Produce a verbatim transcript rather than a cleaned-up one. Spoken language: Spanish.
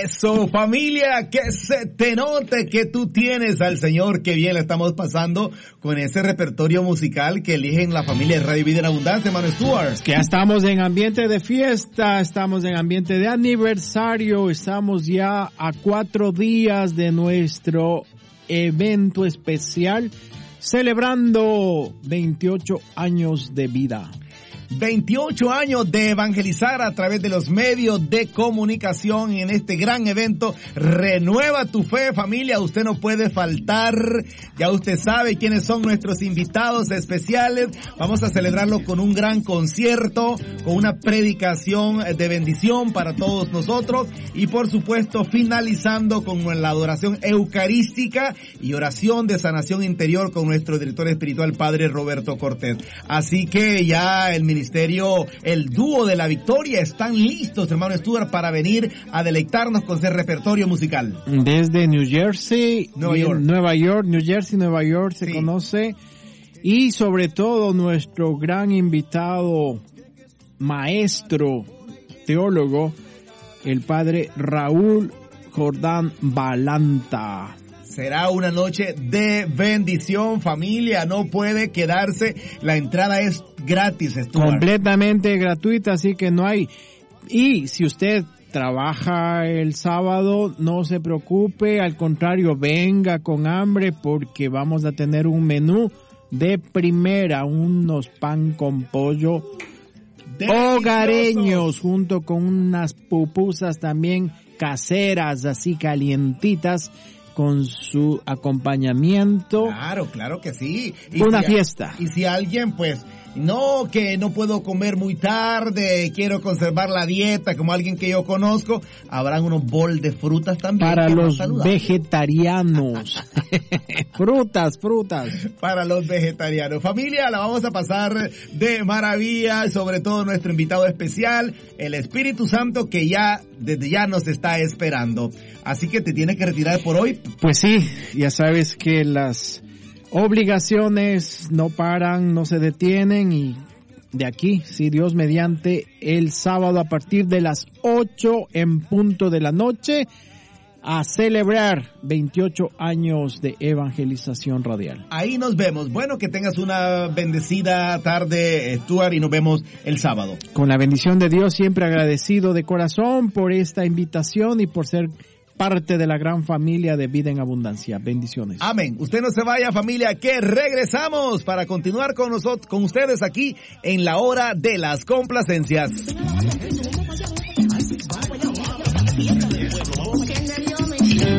Eso, familia, que se te note que tú tienes al Señor. Qué bien la estamos pasando con ese repertorio musical que eligen la familia de Radio Vida en Abundancia, hermano Stuart. Que ya estamos en ambiente de fiesta, estamos en ambiente de aniversario, estamos ya a cuatro días de nuestro evento especial, celebrando veintiocho años de vida. veintiocho años de evangelizar a través de los medios de comunicación en este gran evento. Renueva tu fe, familia. Usted no puede faltar. Ya usted sabe quiénes son nuestros invitados especiales. Vamos a celebrarlo con un gran concierto, con una predicación de bendición para todos nosotros y por supuesto finalizando con la adoración eucarística y oración de sanación interior con nuestro director espiritual, Padre Roberto Cortés. Así que ya el ministerio, el dúo de la victoria, están listos, hermano Stuart, para venir a deleitarnos con ese repertorio musical. Desde New Jersey, Nueva York, Nueva York, New Jersey, Nueva York se sí. conoce, y sobre todo nuestro gran invitado, maestro, teólogo, el padre Raúl Jordán Balanta. Será una noche de bendición, familia, no puede quedarse, la entrada es gratis, Stuart. Completamente gratuita, así que no hay. Y si usted trabaja el sábado, no se preocupe, al contrario, venga con hambre porque vamos a tener un menú de primera, unos pan con pollo deliciosos, hogareños, junto con unas pupusas también caseras, así calientitas, con su acompañamiento. Claro, claro que sí. Y una si, fiesta. Y si alguien, pues, no, que no puedo comer muy tarde, quiero conservar la dieta, como alguien que yo conozco, habrán unos bol de frutas también. Para los vegetarianos. frutas, frutas. Para los vegetarianos. Familia, la vamos a pasar de maravilla, sobre todo nuestro invitado especial, el Espíritu Santo, que ya, desde ya nos está esperando. Así que te tienes que retirar por hoy. Pues sí, ya sabes que las obligaciones no paran, no se detienen, y de aquí, si Dios mediante, el sábado a partir de las ocho en punto de la noche, a celebrar veintiocho años de evangelización radial. Ahí nos vemos. Bueno, que tengas una bendecida tarde, Stuart, y nos vemos el sábado. Con la bendición de Dios, siempre agradecido de corazón por esta invitación y por ser parte de la gran familia de Vida en Abundancia. Bendiciones. Amén. Usted no se vaya, familia, que regresamos para continuar con nosotros, con ustedes aquí en la hora de las complacencias.